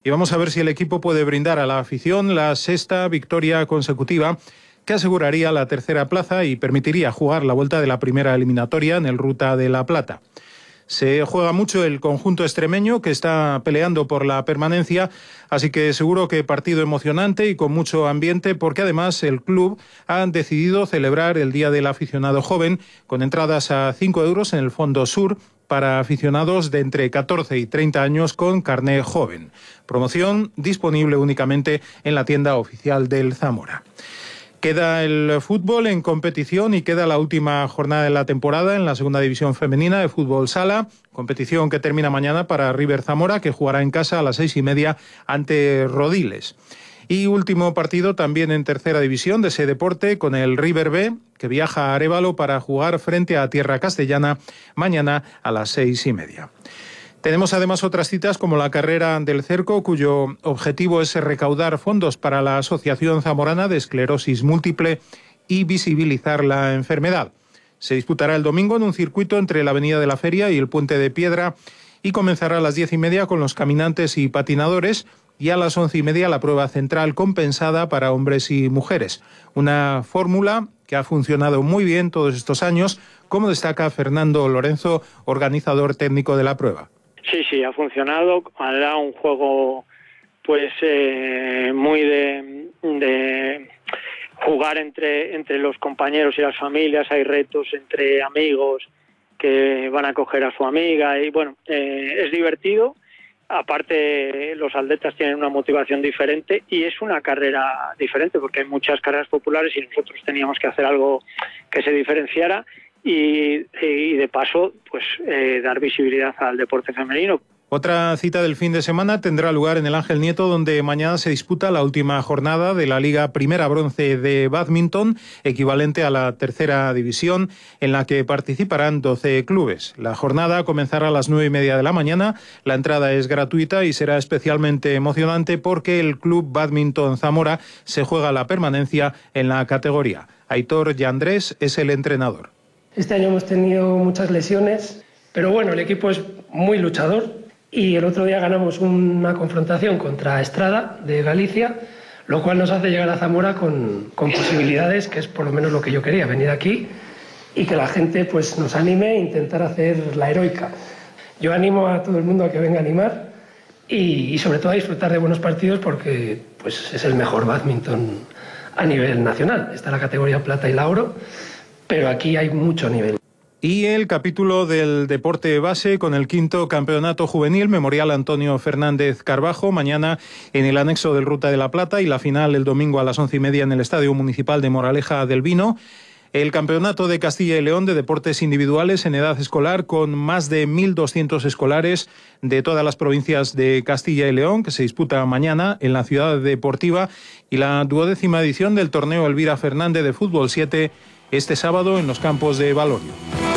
y vamos a ver si el equipo puede brindar a la afición la sexta victoria consecutiva que aseguraría la tercera plaza y permitiría jugar la vuelta de la primera eliminatoria en el Ruta de la Plata. Se juega mucho el conjunto extremeño, que está peleando por la permanencia, así que seguro que partido emocionante y con mucho ambiente, porque además el club ha decidido celebrar el Día del Aficionado Joven con entradas a 5 euros en el Fondo Sur para aficionados de entre 14 y 30 años con carné joven. Promoción disponible únicamente en la tienda oficial del Zamora. Queda el fútbol en competición y queda la última jornada de la temporada en la segunda división femenina de fútbol sala, competición que termina mañana para River Zamora, que jugará en casa a las 6:30 ante Rodiles. Y último partido también en tercera división de ese deporte con el River B, que viaja a Arévalo para jugar frente a Tierra Castellana mañana a las 6:30. Tenemos además otras citas como la carrera del cerco, cuyo objetivo es recaudar fondos para la Asociación Zamorana de Esclerosis Múltiple y visibilizar la enfermedad. Se disputará el domingo en un circuito entre la Avenida de la Feria y el Puente de Piedra y comenzará a las 10:30 con los caminantes y patinadores y a las 11:30 la prueba central compensada para hombres y mujeres. Una fórmula que ha funcionado muy bien todos estos años, como destaca Fernando Lorenzo, organizador técnico de la prueba. Sí, ha funcionado. Era un juego pues muy de jugar entre los compañeros y las familias. Hay retos entre amigos que van a coger a su amiga y bueno, es divertido. Aparte, los atletas tienen una motivación diferente y es una carrera diferente porque hay muchas carreras populares y nosotros teníamos que hacer algo que se diferenciara. Y de paso, pues dar visibilidad al deporte femenino. Otra cita del fin de semana tendrá lugar en el Ángel Nieto, donde mañana se disputa la última jornada de la Liga Primera Bronce de Bádminton, equivalente a la tercera división, en la que participarán 12 clubes. La jornada comenzará a las 9:30 de la mañana, la entrada es gratuita y será especialmente emocionante porque el Club Bádminton Zamora se juega la permanencia en la categoría. Aitor Yandrés es el entrenador. Este año hemos tenido muchas lesiones, pero bueno, el equipo es muy luchador y el otro día ganamos una confrontación contra Estrada de Galicia, lo cual nos hace llegar a Zamora con posibilidades, que es por lo menos lo que yo quería, venir aquí y que la gente pues nos anime e intentar hacer la heroica. Yo animo a todo el mundo a que venga a animar y sobre todo a disfrutar de buenos partidos porque pues es el mejor bádminton a nivel nacional. Está la categoría plata y la oro, pero aquí hay mucho nivel. Y el capítulo del deporte base con el 5º campeonato juvenil Memorial Antonio Fernández Carbajo, mañana en el anexo del Ruta de la Plata y la final el domingo a las 11:30 en el Estadio Municipal de Moraleja del Vino. El Campeonato de Castilla y León de Deportes Individuales en edad escolar con más de 1.200 escolares de todas las provincias de Castilla y León que se disputa mañana en la ciudad deportiva y la 12ª edición del torneo Elvira Fernández de Fútbol 7 este sábado en los campos de Valorio.